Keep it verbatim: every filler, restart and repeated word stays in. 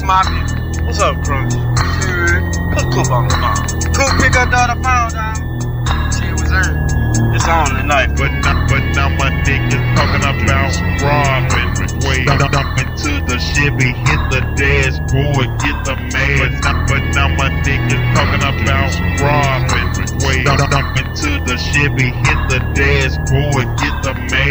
my people. What's up, Crunch? Shit. Put Coop on the phone. Coop, pick up the other phone, dog. Shit was earned. It's on tonight. But now, but now my niggas talking about robbing. Way dump into the Chevy, hit the dashboard, get the man. But now, but now my niggas talking about robbing. Way dump into the Chevy, hit the dashboard, get the man.